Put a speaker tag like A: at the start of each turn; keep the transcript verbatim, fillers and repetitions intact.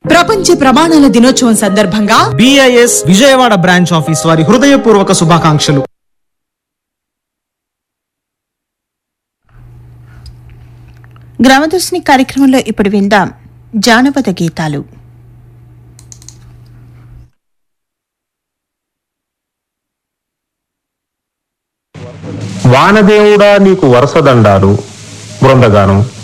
A: ప్రపంచ ప్రమాణాల దినోత్సవం సందర్భంగా
B: బిఐఎస్ విజయవాడ బ్రాంచ్ ఆఫీస్ వారి హృదయపూర్వక శుభాకాంక్షలు.
C: గ్రామదర్శిని కార్యక్రమంలో ఇప్పుడు విందాం జానపద గీతాలు.
D: వానదేవుడా నీకు వరుస దండాలు బృందగానం.